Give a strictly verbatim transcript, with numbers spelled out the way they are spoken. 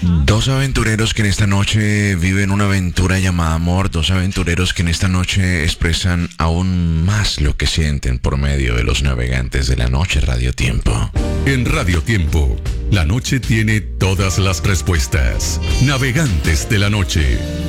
Dos aventureros que en esta noche viven una aventura llamada amor, dos aventureros que en esta noche expresan aún más lo que sienten por medio de los navegantes de la noche Radio Tiempo. En Radio Tiempo, la noche tiene todas las respuestas. Navegantes de la noche.